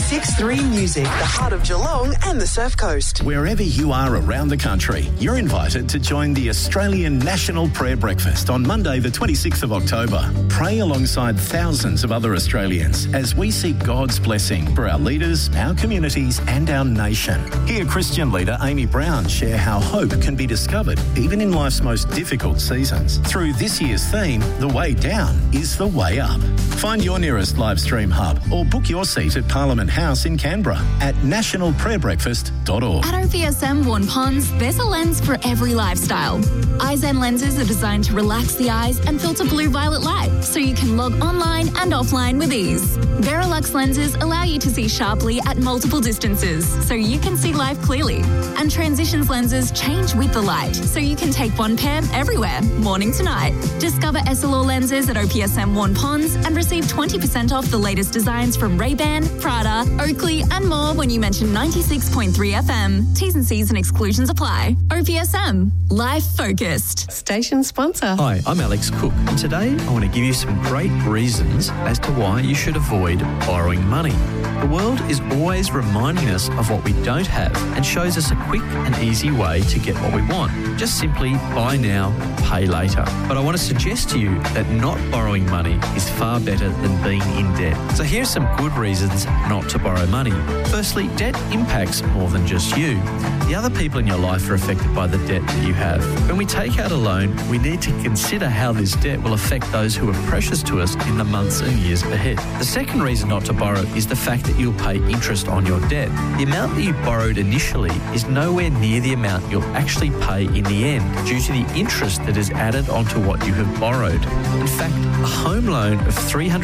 96.3 Music, the heart of Geelong and the Surf Coast. Wherever you are around the country, you're invited to join the Australian National Prayer Breakfast on Monday the 26th of October. Pray alongside thousands of other Australians as we seek God's blessing for our leaders, our communities and our nation. Hear Christian leader Amy Brown share how hope can be discovered even in life's most difficult seasons. Through this year's theme, The Way Down is the Way Up. Find your nearest live stream hub or book your seat at Parliament House in Canberra at nationalprayerbreakfast.org. At OPSM Vaughan Ponds, there's a lens for every lifestyle. Eyezen lenses are designed to relax the eyes and filter blue-violet light, so you can log online and offline with ease. Verilux lenses allow you to see sharply at multiple distances, so you can see life clearly. And Transitions lenses change with the light, so you can take one pair everywhere, morning to night. Discover Essilor lenses at OPSM Vaughan Ponds and receive 20% off the latest designs from Ray-Ban, Prada, Oakley and more when you mention 96.3 FM. T's and C's and exclusions apply. OPSM. Life focused. Station sponsor. Hi, I'm Alex Cook, and today I want to give you some great reasons as to why you should avoid borrowing money. The world is always reminding us of what we don't have and shows us a quick and easy way to get what we want. Just simply buy now, pay later. But I want to suggest to you that not borrowing money is far better than being in debt. So here are some good reasons not to borrow money. Firstly, debt impacts more than just you. The other people in your life are affected by the debt that you have. When we take out a loan, we need to consider how this debt will affect those who are precious to us in the months and years ahead. The second reason not to borrow is the fact that you'll pay interest on your debt. The amount that you borrowed initially is nowhere near the amount you'll actually pay in the end due to the interest that is added onto what you have borrowed. In fact, a home loan of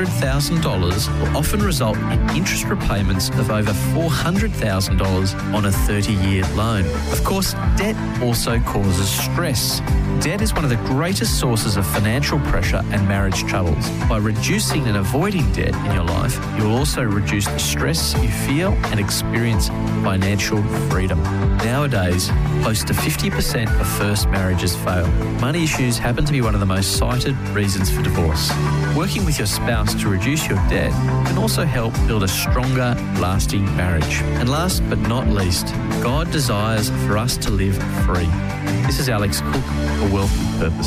$300,000 will often result in interest repayments of over $400,000 on a 30-year loan. Of course, debt also causes stress. Debt is one of the greatest sources of financial pressure and marriage troubles. By reducing and avoiding debt in your life, you will also reduce the stress you feel and experience financial freedom. Nowadays, close to 50% of first marriages fail. Money issues happen to be one of the most cited reasons for divorce. Working with your spouse to reduce your debt can also help build a stronger, lasting marriage. And last but not least, God desires for us to live free. This is Alex Cook for Wealthy Purpose.